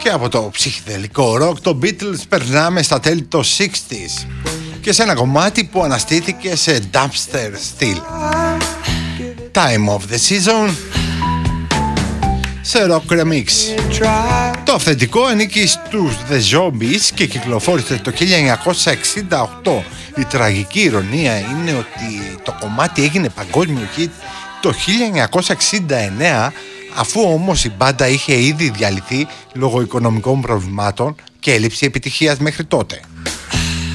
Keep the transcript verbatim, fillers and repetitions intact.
Και από το ψυχεδελικό rock των Beatles περνάμε στα τέλη των εξήντα και σε ένα κομμάτι που αναστήθηκε σε dubstep στυλ. Time of the Season σε rock remix. Το αυθεντικό ανήκει στους The Zombies και κυκλοφόρησε το χίλια εννιακόσια εξήντα οκτώ. Η τραγική ηρωνία είναι ότι το κομμάτι έγινε παγκόσμιο hit το χίλια εννιακόσια εξήντα εννέα, αφού όμως η μπάντα είχε ήδη διαλυθεί λόγω οικονομικών προβλημάτων και έλλειψη επιτυχίας μέχρι τότε.